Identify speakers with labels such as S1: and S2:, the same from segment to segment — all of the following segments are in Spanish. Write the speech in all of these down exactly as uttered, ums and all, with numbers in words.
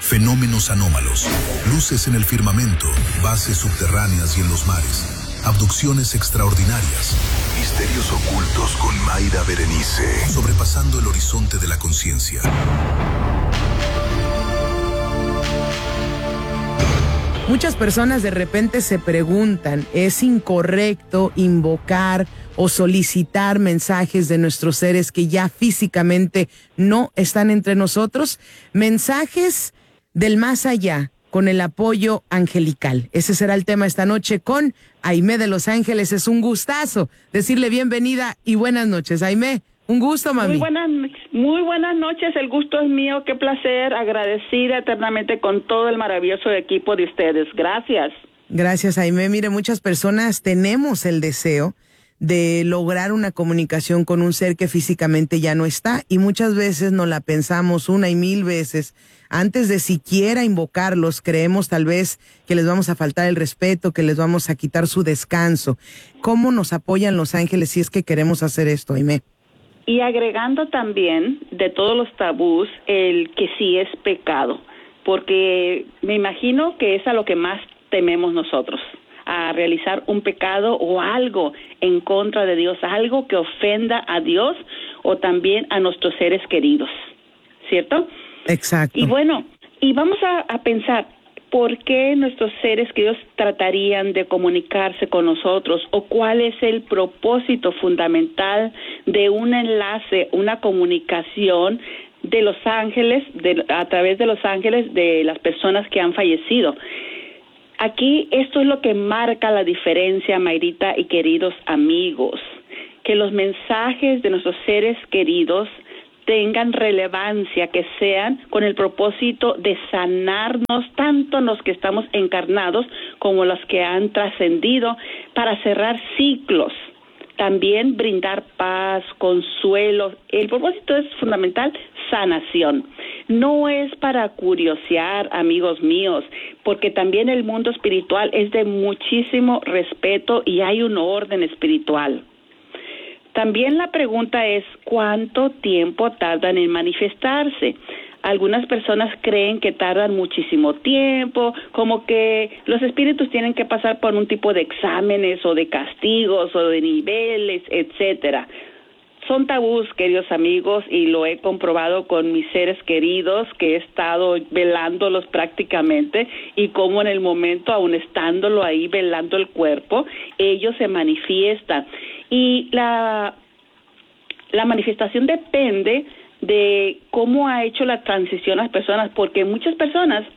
S1: fenómenos anómalos, luces en el firmamento, bases subterráneas y en los mares, abducciones extraordinarias, misterios ocultos con Mayra Berenice, sobrepasando el horizonte de la conciencia.
S2: Muchas personas de repente se preguntan, ¿es incorrecto invocar o solicitar mensajes de nuestros seres que ya físicamente no están entre nosotros? Mensajes del más allá, con el apoyo angelical. Ese será el tema esta noche con Aimé de Los Ángeles. Es un gustazo decirle bienvenida y buenas noches. Aimé, un gusto, mami.
S3: Muy buenas, muy buenas noches, el gusto es mío, qué placer, agradecida eternamente con todo el maravilloso equipo de ustedes. Gracias.
S2: Gracias, Aimé. Mire, muchas personas tenemos el deseo de lograr una comunicación con un ser que físicamente ya no está, y muchas veces nos la pensamos una y mil veces antes de siquiera invocarlos. Creemos tal vez que les vamos a faltar el respeto, que les vamos a quitar su descanso. ¿Cómo nos apoyan los ángeles si es que queremos hacer esto, Aimé?
S3: Y agregando también de todos los tabús el que sí es pecado, porque me imagino que es a lo que más tememos nosotros, a realizar un pecado o algo en contra de Dios, algo que ofenda a Dios o también a nuestros seres queridos, ¿cierto?
S2: Exacto.
S3: Y bueno, y vamos a, a pensar, ¿por qué nuestros seres queridos tratarían de comunicarse con nosotros? ¿O cuál es el propósito fundamental de un enlace, una comunicación de los ángeles, de, a través de los ángeles de las personas que han fallecido? Aquí esto es lo que marca la diferencia, Mayrita y queridos amigos, que los mensajes de nuestros seres queridos tengan relevancia, que sean con el propósito de sanarnos, tanto los que estamos encarnados como los que han trascendido, para cerrar ciclos, también brindar paz, consuelo. El propósito es fundamental, sanación. No es para curiosear, amigos míos, porque también el mundo espiritual es de muchísimo respeto y hay un orden espiritual. También la pregunta es, ¿cuánto tiempo tardan en manifestarse? Algunas personas creen que tardan muchísimo tiempo, como que los espíritus tienen que pasar por un tipo de exámenes o de castigos o de niveles, etcétera. Son tabús, queridos amigos, y lo he comprobado con mis seres queridos, que he estado velándolos prácticamente, y como en el momento, aún estándolo ahí velando el cuerpo, ellos se manifiestan. Y la, la manifestación depende de cómo ha hecho la transición las personas, porque muchas personas,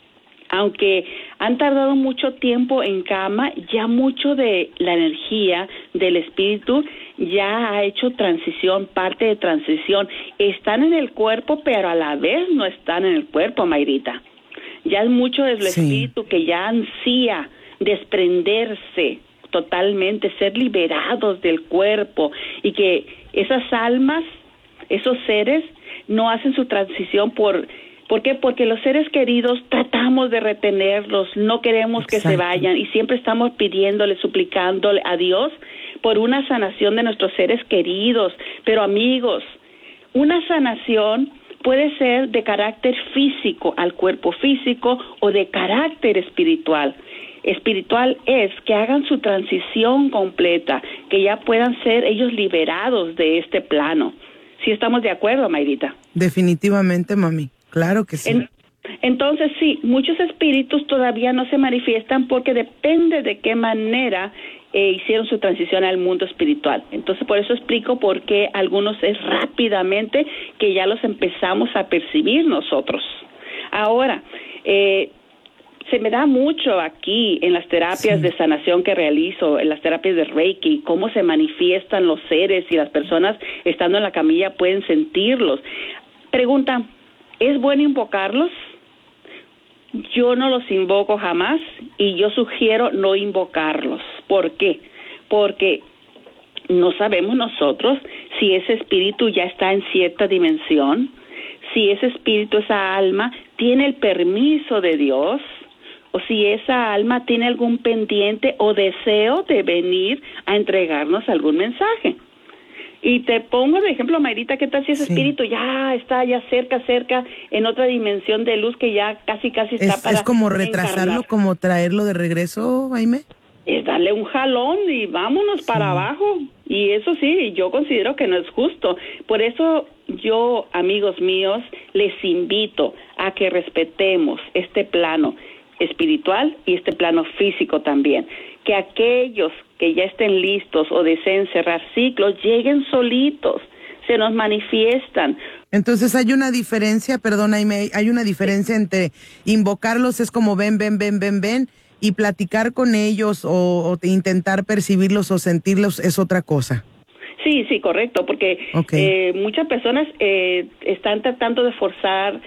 S3: aunque han tardado mucho tiempo en cama, ya mucho de la energía del espíritu ya ha hecho transición, parte de transición. Están en el cuerpo, pero a la vez no están en el cuerpo, Mayrita. Ya es mucho del sí. espíritu que ya ansía desprenderse totalmente, ser liberados del cuerpo, y que esas almas, esos seres, no hacen su transición por... ¿Por qué? Porque los seres queridos tratamos de retenerlos, no queremos Exacto. que se vayan, y siempre estamos pidiéndole, suplicándole a Dios por una sanación de nuestros seres queridos. Pero amigos, una sanación puede ser de carácter físico al cuerpo físico o de carácter espiritual. Espiritual es que hagan su transición completa, que ya puedan ser ellos liberados de este plano. ¿Sí estamos de acuerdo, Mayrita?
S2: Definitivamente, mami. Claro que sí. En,
S3: entonces, sí, muchos espíritus todavía no se manifiestan porque depende de qué manera eh, hicieron su transición al mundo espiritual. Entonces, por eso explico por qué algunos es rápidamente que ya los empezamos a percibir nosotros. Ahora, eh, se me da mucho aquí en las terapias sí. de sanación que realizo, en las terapias de Reiki, cómo se manifiestan los seres y las personas estando en la camilla pueden sentirlos. Pregunta, ¿es bueno invocarlos? Yo no los invoco jamás y yo sugiero no invocarlos. ¿Por qué? Porque no sabemos nosotros si ese espíritu ya está en cierta dimensión, si ese espíritu, esa alma, tiene el permiso de Dios, o si esa alma tiene algún pendiente o deseo de venir a entregarnos algún mensaje. Y te pongo de ejemplo, Mayrita, ¿qué tal si ese
S2: Sí.
S3: espíritu ya está ya cerca, cerca, en otra dimensión de luz que ya casi, casi está
S2: ¿Es,
S3: para
S2: es como retrasarlo,
S3: encarnar?
S2: como traerlo de regreso, Jaime?
S3: Es darle un jalón y vámonos
S2: Sí.
S3: para abajo. Y eso sí, yo considero que no es justo. Por eso yo, amigos míos, les invito a que respetemos este plano espiritual y este plano físico también. Que aquellos que ya estén listos o deseen cerrar ciclos, lleguen solitos, se nos manifiestan.
S2: Entonces hay una diferencia, perdón, Jaime, hay una diferencia entre invocarlos, es como ven, ven, ven, ven, ven, y platicar con ellos o, o intentar percibirlos o sentirlos es otra cosa.
S3: Sí, sí, correcto, porque
S2: Okay.
S3: eh, muchas personas eh, están tratando de forzar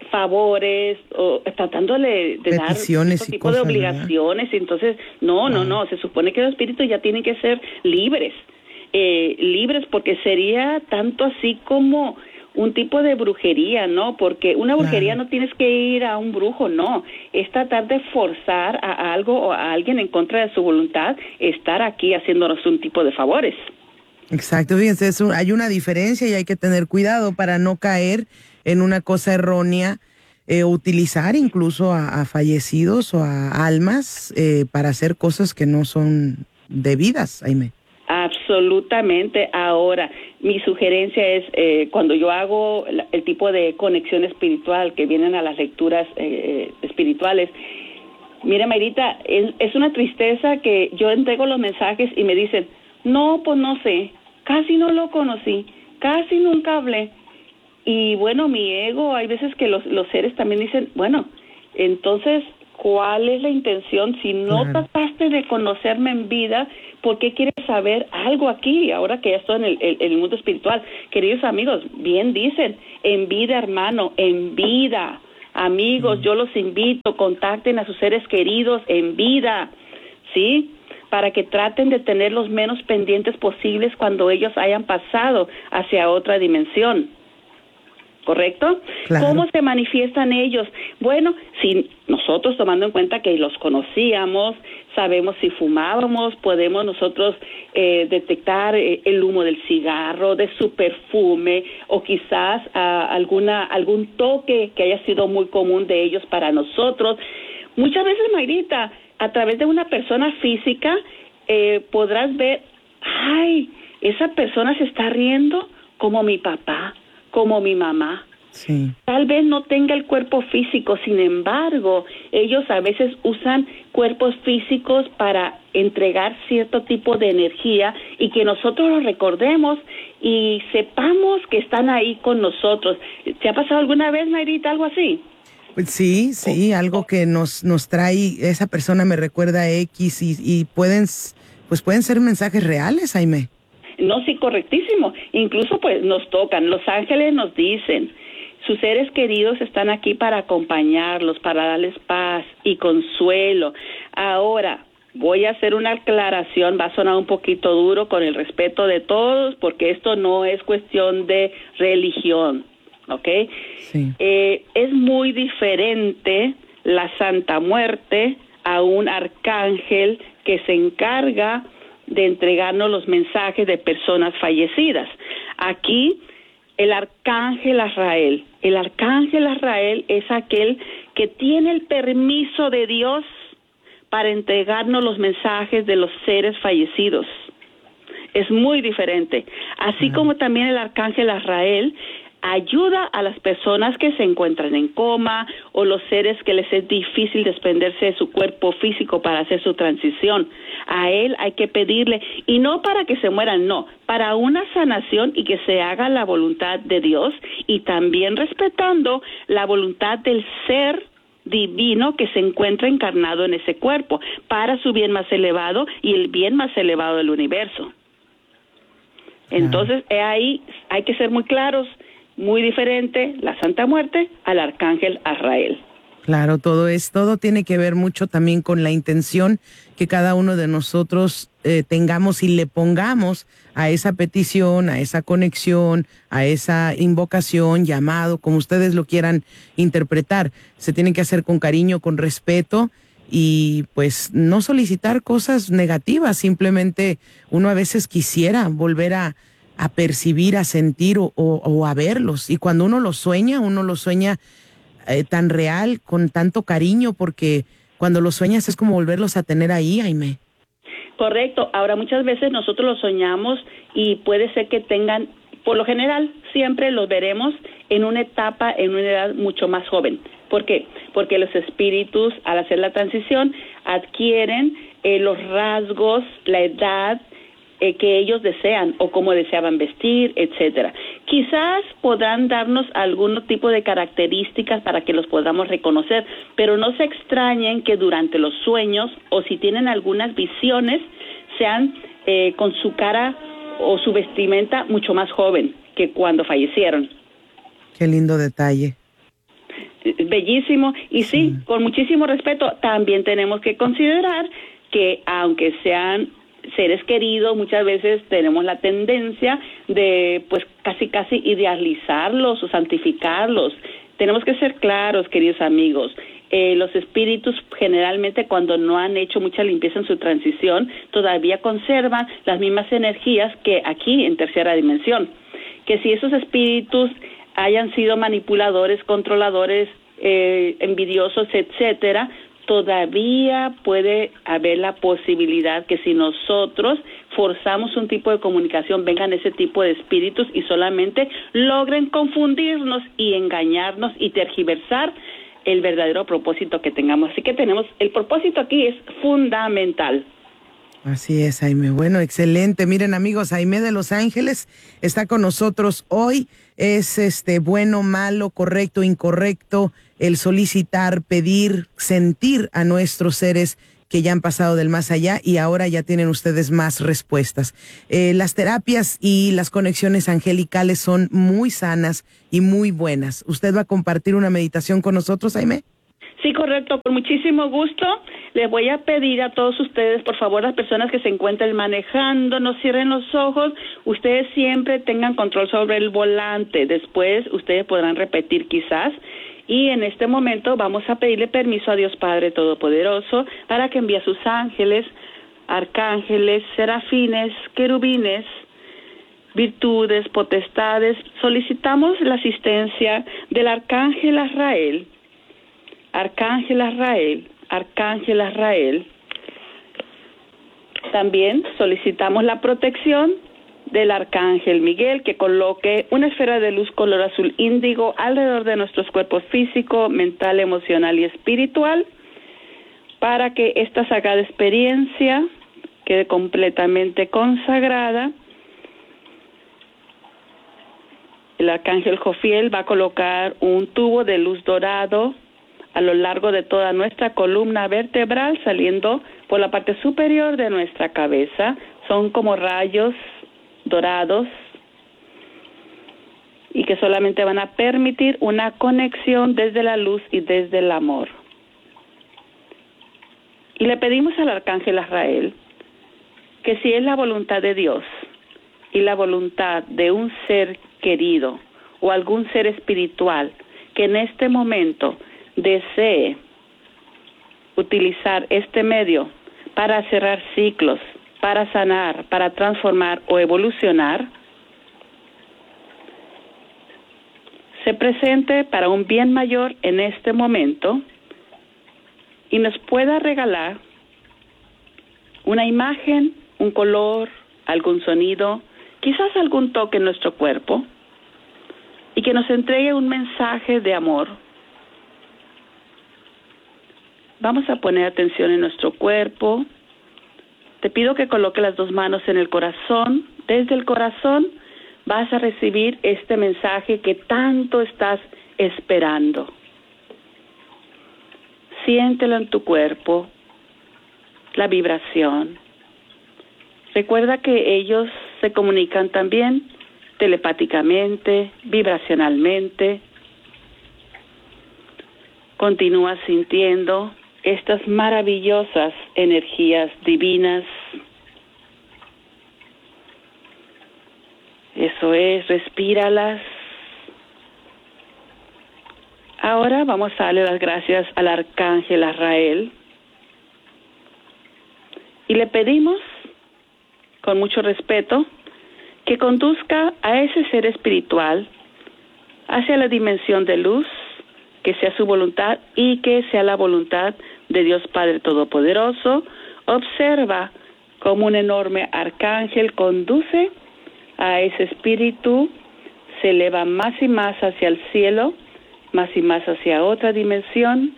S3: favores o tratando de, de dar
S2: Peticiones
S3: otro
S2: y
S3: tipo de
S2: cosas,
S3: obligaciones. Entonces, no, no,
S2: Ah.
S3: no, se supone que los espíritus ya tienen que ser libres, eh, libres porque sería tanto así como un tipo de brujería, ¿no? Porque una brujería
S2: Claro.
S3: no tienes que ir a un brujo, no. Es tratar de forzar a algo o a alguien en contra de su voluntad estar aquí haciéndonos un tipo de favores.
S2: Exacto, fíjense, es un- hay una diferencia y hay que tener cuidado para no caer en una cosa errónea, eh, utilizar incluso a, a fallecidos o a almas eh, para hacer cosas que no son debidas, Jaime.
S3: Absolutamente. Ahora, mi sugerencia es, eh, cuando yo hago la- el tipo de conexión espiritual que vienen a las lecturas eh, espirituales, mira, Mayrita, es, es una tristeza que yo entrego los mensajes y me dicen, no, pues no sé, casi no lo conocí, casi nunca hablé. Y bueno, mi ego, hay veces que los, los seres también dicen, bueno, entonces, ¿cuál es la intención? Si no
S2: Claro.
S3: trataste de conocerme en vida, ¿por qué quieres saber algo aquí, ahora que ya estoy en el, el- el mundo espiritual? Queridos amigos, bien dicen, en vida, hermano, en vida. Amigos, mm. yo los invito, contacten a sus seres queridos en vida, ¿sí? Para que traten de tener los menos pendientes posibles cuando ellos hayan pasado hacia otra dimensión. ¿Correcto?
S2: Claro.
S3: ¿Cómo se manifiestan ellos? Bueno, si nosotros, tomando en cuenta que los conocíamos, sabemos si fumábamos, podemos nosotros eh, detectar eh, el humo del cigarro, de su perfume, o quizás ah, alguna algún toque que haya sido muy común de ellos para nosotros. Muchas veces, Mayrita, a través de una persona física, eh, podrás ver, ay, esa persona se está riendo como mi papá, como mi mamá.
S2: Sí.
S3: Tal vez no tenga el cuerpo físico, sin embargo, ellos a veces usan cuerpos físicos para entregar cierto tipo de energía y que nosotros los recordemos y sepamos que están ahí con nosotros. ¿Te ha pasado alguna vez, Mayrita, algo así?
S2: Pues sí, sí, algo que nos nos trae, esa persona me recuerda a X y, y pueden, pues pueden ser mensajes reales, Jaime.
S3: No, sí, correctísimo. Incluso pues nos tocan, los ángeles nos dicen, sus seres queridos están aquí para acompañarlos, para darles paz y consuelo. Ahora, voy a hacer una aclaración, va a sonar un poquito duro con el respeto de todos, porque esto no es cuestión de religión, ¿ok?
S2: Sí.
S3: Eh, es muy diferente la Santa Muerte a un arcángel que se encarga de entregarnos los mensajes de personas fallecidas. Aquí, el arcángel Azrael. El arcángel Azrael es aquel que tiene el permiso de Dios para entregarnos los mensajes de los seres fallecidos. Es muy diferente. Así uh-huh. como también el arcángel Azrael ayuda a las personas que se encuentran en coma o los seres que les es difícil desprenderse de su cuerpo físico para hacer su transición. A él hay que pedirle, y no para que se mueran, no, para una sanación y que se haga la voluntad de Dios y también respetando la voluntad del ser divino que se encuentra encarnado en ese cuerpo para su bien más elevado y el bien más elevado del universo. Entonces, ahí hay que ser muy claros. Muy diferente la Santa Muerte al arcángel Azrael.
S2: Claro, todo es, todo tiene que ver mucho también con la intención que cada uno de nosotros eh, tengamos y le pongamos a esa petición, a esa conexión, a esa invocación, llamado, como ustedes lo quieran interpretar. Se tiene que hacer con cariño, con respeto y pues no solicitar cosas negativas. Simplemente uno a veces quisiera volver a a percibir, a sentir o, o, o a verlos. Y cuando uno los sueña, uno los sueña eh, tan real, con tanto cariño, porque cuando los sueñas es como volverlos a tener ahí, Aimé.
S3: Correcto. Ahora, muchas veces nosotros los soñamos y puede ser que tengan, por lo general, siempre los veremos en una etapa, en una edad mucho más joven. ¿Por qué? Porque los espíritus, al hacer la transición, adquieren eh, los rasgos, la edad eh, que ellos desean o cómo deseaban vestir, etcétera. Quizás podrán darnos algún tipo de características para que los podamos reconocer, pero no se extrañen que durante los sueños o si tienen algunas visiones sean eh, con su cara o su vestimenta mucho más joven que cuando fallecieron.
S2: Qué lindo detalle.
S3: Bellísimo. Y sí, sí, con muchísimo respeto, también tenemos que considerar que aunque sean seres queridos, muchas veces tenemos la tendencia de pues casi casi idealizarlos o santificarlos. Tenemos que ser claros, queridos amigos. Eh, los espíritus generalmente cuando no han hecho mucha limpieza en su transición, todavía conservan las mismas energías que aquí en tercera dimensión. Que si esos espíritus hayan sido manipuladores, controladores, eh, envidiosos, etcétera, todavía puede haber la posibilidad que si nosotros forzamos un tipo de comunicación, vengan ese tipo de espíritus y solamente logren confundirnos y engañarnos y tergiversar el verdadero propósito que tengamos. Así que tenemos, el propósito aquí es fundamental.
S2: Así es, Aimé. Bueno, excelente. Miren, amigos, Aimé de Los Ángeles está con nosotros hoy. Es este bueno, malo, correcto, incorrecto, el solicitar, pedir, sentir a nuestros seres que ya han pasado del más allá y ahora ya tienen ustedes más respuestas. Eh, las terapias y las conexiones angelicales son muy sanas y muy buenas. ¿Usted va a compartir una meditación con nosotros, Aimé?
S3: Sí, correcto, con muchísimo gusto. Les voy a pedir a todos ustedes, por favor, las personas que se encuentren manejando, no cierren los ojos, ustedes siempre tengan control sobre el volante, después ustedes podrán repetir quizás, y en este momento vamos a pedirle permiso a Dios Padre Todopoderoso para que envíe a sus ángeles, arcángeles, serafines, querubines, virtudes, potestades. Solicitamos la asistencia del arcángel Azrael, Arcángel Azrael, Arcángel Azrael. También solicitamos la protección del Arcángel Miguel, que coloque una esfera de luz color azul índigo alrededor de nuestros cuerpos físico, mental, emocional y espiritual, para que esta sagrada experiencia quede completamente consagrada. El Arcángel Jofiel va a colocar un tubo de luz dorado a lo largo de toda nuestra columna vertebral, saliendo por la parte superior de nuestra cabeza. Son como rayos dorados y que solamente van a permitir una conexión desde la luz y desde el amor. Y le pedimos al Arcángel Azrael que si es la voluntad de Dios y la voluntad de un ser querido o algún ser espiritual que en este momento desee utilizar este medio para cerrar ciclos, para sanar, para transformar o evolucionar, se presente para un bien mayor en este momento y nos pueda regalar una imagen, un color, algún sonido, quizás algún toque en nuestro cuerpo, y que nos entregue un mensaje de amor. Vamos a poner atención en nuestro cuerpo. Te pido que coloque las dos manos en el corazón. Desde el corazón vas a recibir este mensaje que tanto estás esperando. Siéntelo en tu cuerpo, la vibración. Recuerda que ellos se comunican también telepáticamente, vibracionalmente. Continúa sintiendo estas maravillosas energías divinas. Eso es, respíralas. Ahora vamos a darle las gracias al Arcángel Azrael y le pedimos, con mucho respeto, que conduzca a ese ser espiritual hacia la dimensión de luz, que sea su voluntad y que sea la voluntad de Dios Padre Todopoderoso. Observa cómo un enorme arcángel conduce a ese espíritu, se eleva más y más hacia el cielo, más y más hacia otra dimensión,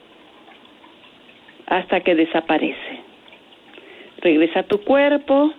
S3: hasta que desaparece. Regresa a tu cuerpo,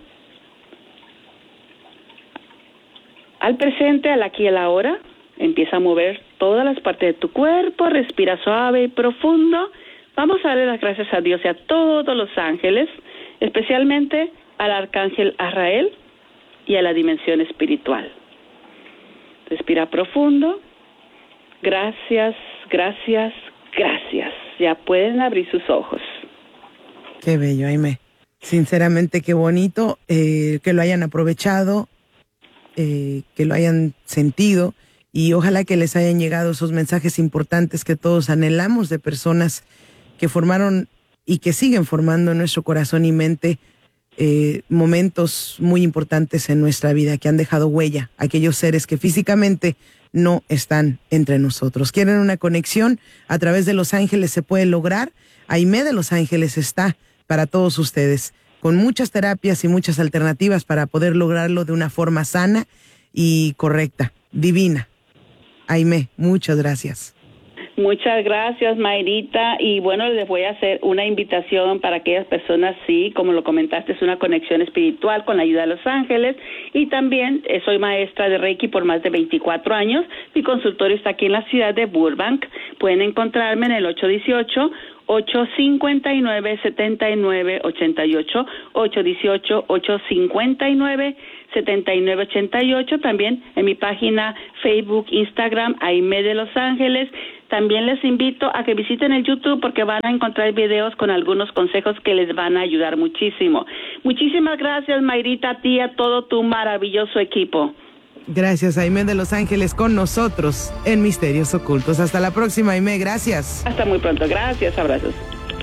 S3: al presente, al aquí y a la ahora. Empieza a mover todas las partes de tu cuerpo, respira suave y profundo. Vamos a darle las gracias a Dios y a todos los ángeles, especialmente al arcángel Azrael y a la dimensión espiritual. Respira profundo. Gracias, gracias, gracias. Ya pueden abrir sus ojos.
S2: Qué bello, Aimé. Sinceramente, qué bonito eh, que lo hayan aprovechado, eh, que lo hayan sentido. Y ojalá que les hayan llegado esos mensajes importantes que todos anhelamos de personas que formaron y que siguen formando en nuestro corazón y mente eh, momentos muy importantes en nuestra vida, que han dejado huella, aquellos seres que físicamente no están entre nosotros. ¿Quieren una conexión? A través de Los Ángeles se puede lograr. Aimé de Los Ángeles está para todos ustedes, con muchas terapias y muchas alternativas para poder lograrlo de una forma sana y correcta, divina. Aimé, muchas gracias.
S3: Muchas gracias, Mayrita. Y bueno, les voy a hacer una invitación para aquellas personas, sí, como lo comentaste, es una conexión espiritual con la ayuda de los ángeles. Y también eh, soy maestra de Reiki por más de veinticuatro años. Mi consultorio está aquí en la ciudad de Burbank. Pueden encontrarme en el ocho uno ocho, ocho cinco nueve, siete nueve ocho ocho, ocho uno ocho, ocho cinco nueve, siete nueve ocho ocho. También en mi página Facebook, Instagram, Aimé de Los Ángeles. También les invito a que visiten el YouTube porque van a encontrar videos con algunos consejos que les van a ayudar muchísimo. Muchísimas gracias, Mayrita, a ti y a todo tu maravilloso equipo.
S2: Gracias, Aimé de Los Ángeles, con nosotros en Misterios Ocultos. Hasta la próxima, Aimé, gracias.
S3: Hasta muy pronto, gracias, abrazos.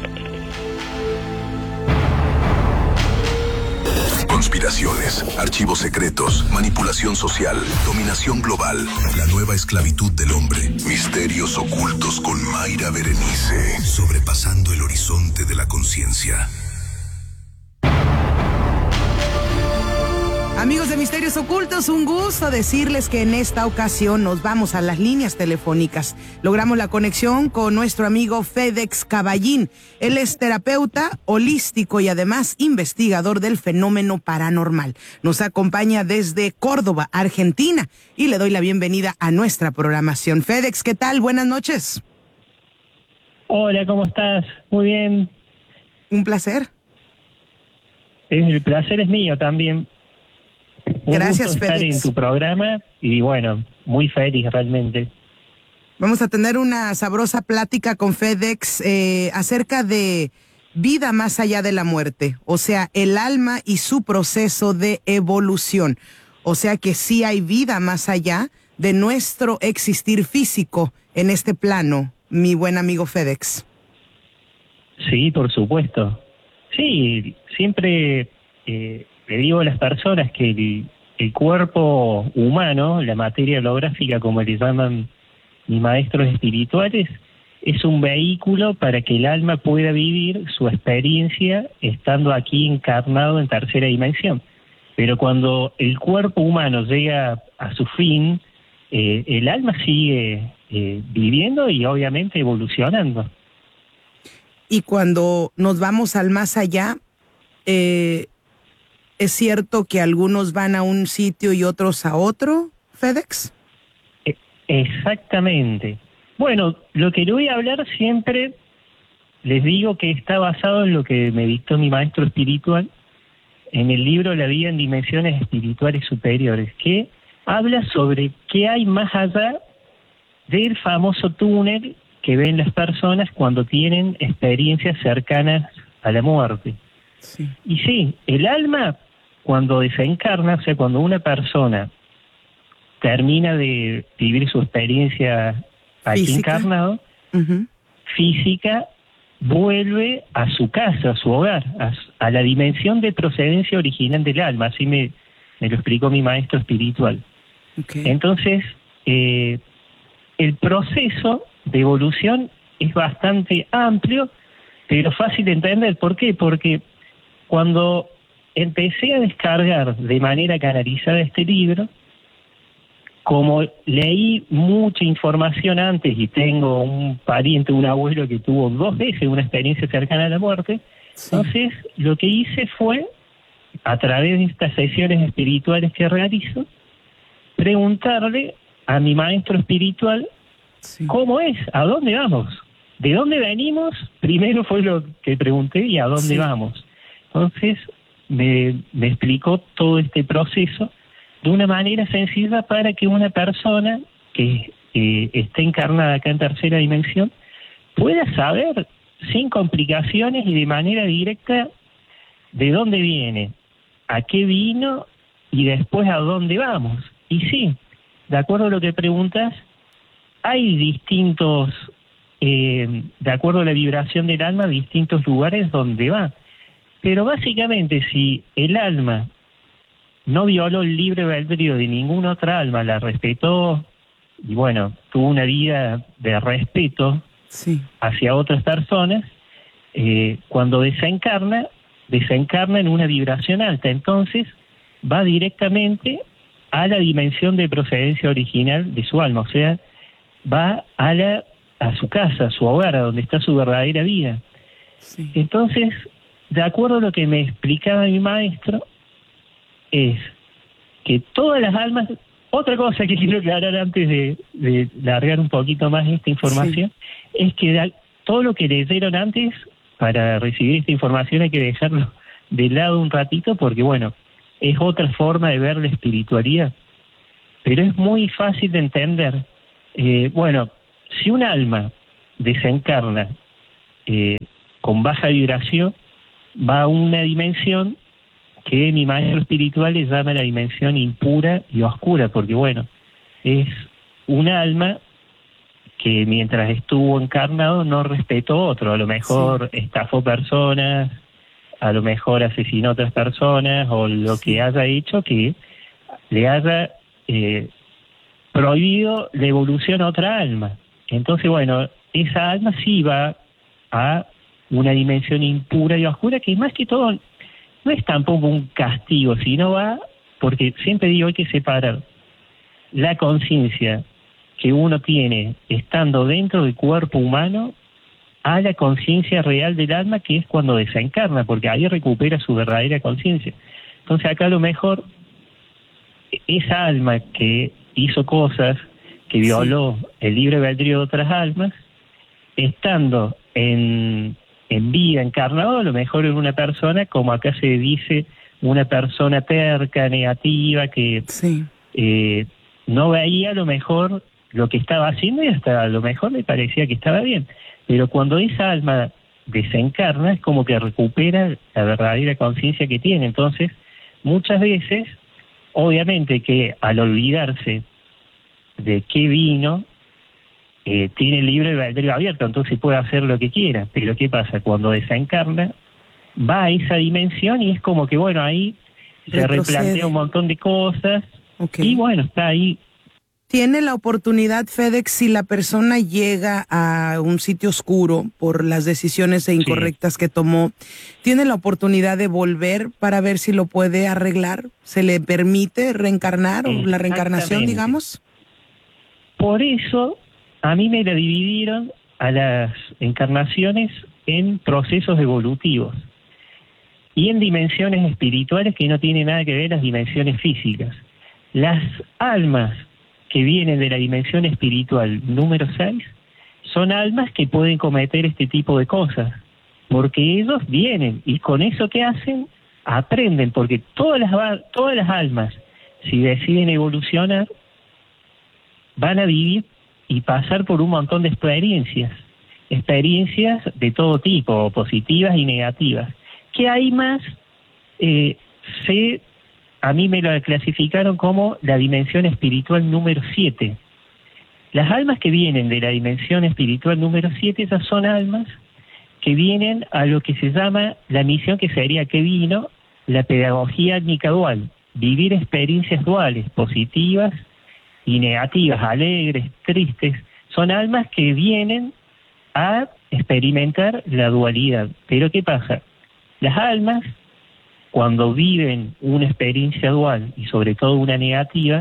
S1: Conspiraciones, archivos secretos, manipulación social, dominación global, la nueva esclavitud del hombre, misterios ocultos con Mayra Berenice, sobrepasando el horizonte de la conciencia.
S2: Amigos de Misterios Ocultos, un gusto decirles que en esta ocasión nos vamos a las líneas telefónicas. Logramos la conexión con nuestro amigo Fedex Caballín. Él es terapeuta holístico y además investigador del fenómeno paranormal. Nos acompaña desde Córdoba, Argentina, y le doy la bienvenida a nuestra programación. Fedex, ¿qué tal? Buenas noches.
S4: Hola, ¿cómo estás? Muy bien.
S2: Un placer.
S4: El placer es mío también. Un
S2: Gracias,
S4: gusto estar
S2: Fedex.
S4: en tu programa y bueno, muy feliz realmente.
S2: Vamos a tener una sabrosa plática con Fedex eh, acerca de vida más allá de la muerte, o sea, el alma y su proceso de evolución. O sea que sí hay vida más allá de nuestro existir físico en este plano, mi buen amigo Fedex.
S4: Sí, por supuesto. Sí, siempre eh, le digo a las personas que el, el cuerpo humano, la materia holográfica, como le llaman mis maestros espirituales, es un vehículo para que el alma pueda vivir su experiencia estando aquí encarnado en tercera dimensión. Pero cuando el cuerpo humano llega a su fin, eh, el alma sigue eh, viviendo y obviamente evolucionando.
S2: Y cuando nos vamos al más allá, eh, ¿es cierto que algunos van a un sitio y otros a otro, Fedex?
S4: Exactamente. Bueno, lo que le voy a hablar siempre, les digo que está basado en lo que me dictó mi maestro espiritual en el libro La vida en dimensiones espirituales superiores, que habla sobre qué hay más allá del famoso túnel que ven las personas cuando tienen experiencias cercanas a la muerte.
S2: Sí.
S4: Y sí, el alma cuando desencarna, o sea, cuando una persona termina de vivir su experiencia aquí
S2: Física.
S4: encarnado,
S2: Uh-huh.
S4: física, vuelve a su casa, a su hogar, a, a la dimensión de procedencia original del alma. Así me, me lo explicó mi maestro espiritual.
S2: Okay.
S4: Entonces, eh, el proceso de evolución es bastante amplio, pero fácil de entender. ¿Por qué? Porque cuando empecé a descargar de manera canalizada este libro, como leí mucha información antes y tengo un pariente, un abuelo que tuvo dos veces una experiencia cercana a la muerte, sí. Entonces lo que hice fue, a través de estas sesiones espirituales que realizo, preguntarle a mi maestro espiritual sí. cómo es, a dónde vamos, de dónde venimos, primero fue lo que pregunté, y a dónde sí. vamos. Entonces me, me explicó todo este proceso de una manera sencilla para que una persona que eh, esté encarnada acá en tercera dimensión pueda saber sin complicaciones y de manera directa de dónde viene, a qué vino y después a dónde vamos. Y sí, de acuerdo a lo que preguntas, hay distintos, eh, de acuerdo a la vibración del alma, distintos lugares donde va. Pero básicamente si el alma no violó el libre albedrío de ninguna otra alma, la respetó y bueno, tuvo una vida de respeto sí. hacia otras personas, eh, cuando desencarna, desencarna en una vibración alta, entonces va directamente a la dimensión de procedencia original de su alma, o sea, va a la a su casa, a su hogar, a donde está su verdadera vida. Sí. Entonces, de acuerdo a lo que me explicaba mi maestro, es que todas las almas, otra cosa que quiero aclarar antes de, de largar un poquito más esta información, sí. es que da, todo lo que leyeron antes, para recibir esta información hay que dejarlo de lado un ratito, porque bueno, es otra forma de ver la espiritualidad, pero es muy fácil de entender. Eh, bueno, si un alma desencarna eh, con baja vibración, va a una dimensión que mi maestro espiritual le llama la dimensión impura y oscura, porque bueno, es un alma que mientras estuvo encarnado no respetó a otro, a lo mejor sí. estafó personas, a lo mejor asesinó a otras personas, o lo sí. que haya hecho que le haya eh, prohibido la evolución a otra alma. Entonces bueno, esa alma sí va a una dimensión impura y oscura, que más que todo no es tampoco un castigo, sino va, porque siempre digo hay que separar la conciencia que uno tiene estando dentro del cuerpo humano a la conciencia real del alma, que es cuando desencarna, porque ahí recupera su verdadera conciencia. Entonces acá a lo mejor esa alma que hizo cosas, que violó sí. el libre albedrío de otras almas, estando en... en vida, encarnado, a lo mejor en una persona, como acá se dice, una persona terca, negativa, que sí. eh, no veía a lo mejor lo que estaba haciendo y hasta a lo mejor le parecía que estaba bien. Pero cuando esa alma desencarna, es como que recupera la verdadera conciencia que tiene. Entonces, muchas veces, obviamente que al olvidarse de qué vino, Eh, tiene el libre albedrío abierto, entonces puede hacer lo que quiera. Pero ¿qué pasa? Cuando desencarna, va a esa dimensión y es como que, bueno, ahí se Retrocede. replantea un montón de cosas. Okay. Y bueno, está ahí.
S2: ¿Tiene la oportunidad, FedEx, si la persona llega a un sitio oscuro por las decisiones incorrectas sí. que tomó, tiene la oportunidad de volver para ver si lo puede arreglar? ¿Se le permite reencarnar o la reencarnación, digamos?
S4: Por eso a mí me la dividieron a las encarnaciones en procesos evolutivos y en dimensiones espirituales que no tienen nada que ver las dimensiones físicas. Las almas que vienen de la dimensión espiritual número seis son almas que pueden cometer este tipo de cosas, porque ellos vienen y con eso que hacen aprenden, porque todas las, todas las almas, si deciden evolucionar, van a vivir y pasar por un montón de experiencias, experiencias de todo tipo, positivas y negativas. ¿Qué hay más? Eh, se, a mí me lo clasificaron como la dimensión espiritual número siete. Las almas que vienen de la dimensión espiritual número siete, esas son almas que vienen a lo que se llama la misión, que sería que vino la pedagogía álmica dual, vivir experiencias duales, positivas y negativas, alegres, tristes. Son almas que vienen a experimentar la dualidad. Pero ¿qué pasa? Las almas, cuando viven una experiencia dual y sobre todo una negativa,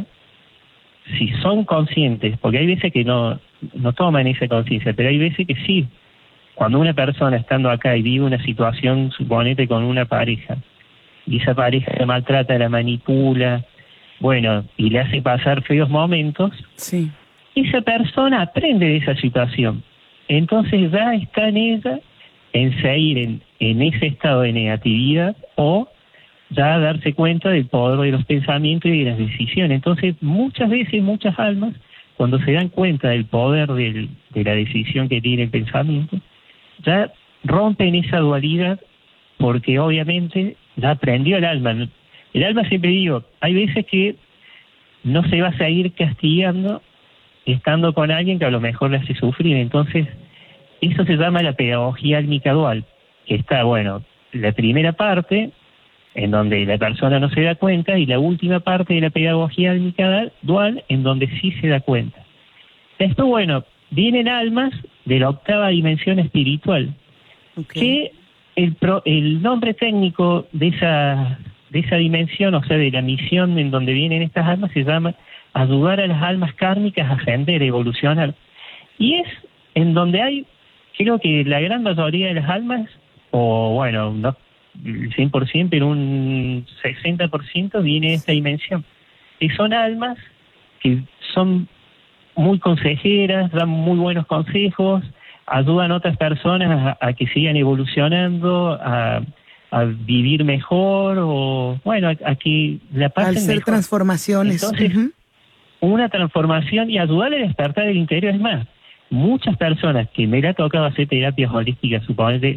S4: si son conscientes, porque hay veces que no, no toman esa conciencia, pero hay veces que sí. Cuando una persona estando acá y vive una situación, suponete con una pareja, y esa pareja la maltrata, la manipula, bueno, y le hace pasar feos momentos,
S2: sí,
S4: esa persona aprende de esa situación. Entonces ya está en ella en seguir en, en ese estado de negatividad o ya darse cuenta del poder de los pensamientos y de las decisiones. Entonces muchas veces, muchas almas, cuando se dan cuenta del poder del, de la decisión que tiene el pensamiento, ya rompen esa dualidad porque obviamente ya aprendió el alma. El alma, siempre digo, hay veces que no se va a seguir castigando estando con alguien que a lo mejor le hace sufrir. Entonces, eso se llama la pedagogía álmica dual, que está, bueno, la primera parte, en donde la persona no se da cuenta, y la última parte de la pedagogía álmica dual, en donde sí se da cuenta. Esto, bueno, vienen almas de la octava dimensión espiritual, okay, que el, pro, el nombre técnico de esa, de esa dimensión, o sea, de la misión en donde vienen estas almas, se llama ayudar a las almas kármicas a ascender, a evolucionar. Y es en donde hay, creo que la gran mayoría de las almas, o bueno, no cien por ciento, pero un sesenta por ciento viene de esta dimensión. Y son almas que son muy consejeras, dan muy buenos consejos, ayudan a otras personas a, a que sigan evolucionando, a, a vivir mejor, o bueno, a, a que la pasen
S2: al ser
S4: mejor.
S2: Transformaciones.
S4: Entonces, uh-huh, una transformación y ayudarle a despertar el interior. Es más, muchas personas que me ha tocado hacer terapias holísticas, suponete,